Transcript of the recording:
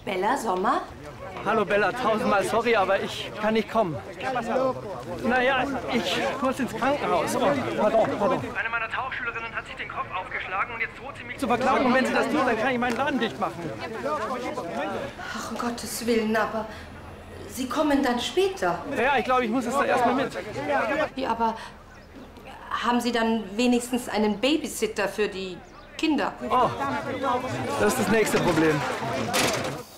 Bella Sommer? Hallo Bella, tausendmal sorry, aber ich kann nicht kommen. Naja, ich muss ins Krankenhaus. Oh, pardon. Eine meiner Tauchschülerinnen hat sich den Kopf aufgeschlagen und jetzt droht sie mich zu verklagen. Und wenn sie das tut, dann kann ich meinen Laden dicht machen. Ach, um Gottes Willen, aber Sie kommen dann später. Ja, ich glaube, ich muss es da erstmal mit. Ja, aber haben Sie dann wenigstens einen Babysitter für die Kinder? Oh, das ist das nächste Problem.